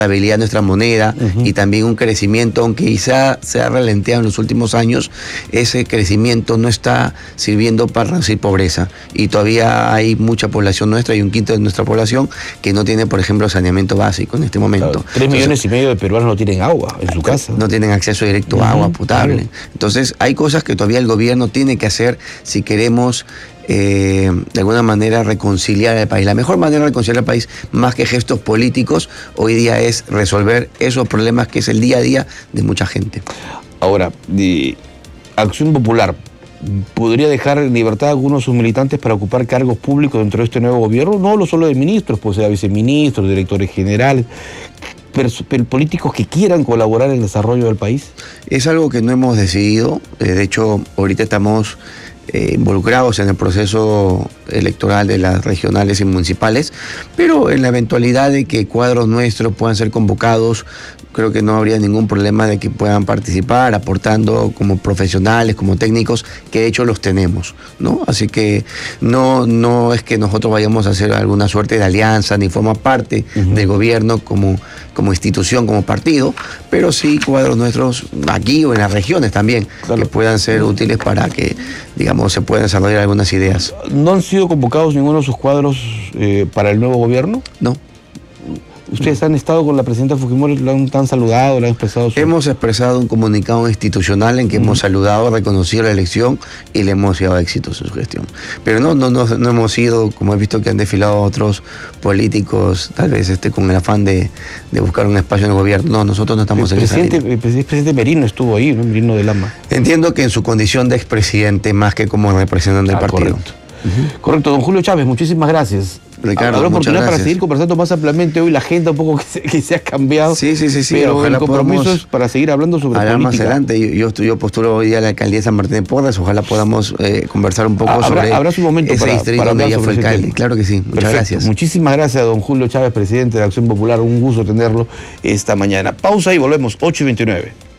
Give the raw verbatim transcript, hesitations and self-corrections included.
estabilidad de nuestra moneda uh-huh. y también un crecimiento, aunque quizá se ha ralentado en los últimos años, ese crecimiento no está sirviendo para reducir pobreza. Y todavía hay mucha población nuestra, hay un quinto de nuestra población que no tiene, por ejemplo, saneamiento básico en este momento. Claro, tres millones y medio de peruanos no tienen agua en su casa. No tienen acceso directo uh-huh. a agua potable. Claro. Entonces, hay cosas que todavía el gobierno tiene que hacer si queremos Eh, de alguna manera reconciliar al país. La mejor manera de reconciliar al país, más que gestos políticos, hoy día es resolver esos problemas que es el día a día de mucha gente. Ahora, de Acción Popular, ¿podría dejar en libertad a algunos de sus militantes para ocupar cargos públicos dentro de este nuevo gobierno? No lo solo de ministros, pues sea viceministros, directores generales, pero, pero políticos que quieran colaborar en el desarrollo del país. Es algo que no hemos decidido. De hecho, ahorita estamos Eh, involucrados en el proceso electoral de las regionales y municipales, pero en la eventualidad de que cuadros nuestros puedan ser convocados, creo que no habría ningún problema de que puedan participar aportando como profesionales, como técnicos, que de hecho los tenemos, ¿no? Así que no, no es que nosotros vayamos a hacer alguna suerte de alianza, ni forma parte uh-huh. del gobierno como, como institución, como partido, pero sí cuadros nuestros aquí o en las regiones también, claro, que puedan ser útiles para que, digamos, se puedan desarrollar algunas ideas. ¿No han sido convocados ninguno de sus cuadros eh, para el nuevo gobierno? No. ¿Ustedes han estado con la presidenta Fujimori, lo han, han saludado, le han expresado su... Hemos expresado un comunicado institucional en que mm. hemos saludado, reconocido la elección y le hemos llevado éxitos en su gestión. Pero no, no, no, no hemos ido, como he visto que han desfilado otros políticos, tal vez este, con el afán de, de buscar un espacio en el gobierno. No, nosotros no estamos el en presidente, esa línea. El presidente Merino estuvo ahí, ¿no? Merino de Lama. Entiendo que en su condición de expresidente, más que como representante del ah, partido. Correcto. Uh-huh. Correcto, don Julio Chávez, muchísimas gracias. Ricardo, habrá oportunidad gracias. para seguir conversando más ampliamente hoy, la agenda un poco que se, que se ha cambiado. Sí, sí, sí, sí. Pero el compromiso es para seguir hablando sobre hablar política. Más adelante. Yo, yo, yo postulo hoy día a la alcaldía de San Martín de Porres. Ojalá podamos eh, conversar un poco ¿Habrá, sobre habrá su momento ese para, distrito para donde hablar ella sobre fue alcalde. tema. Claro que sí. Muchas Perfecto. gracias. Muchísimas gracias a don Julio Chávez, presidente de Acción Popular. Un gusto tenerlo esta mañana. Pausa y volvemos, ocho y veintinueve.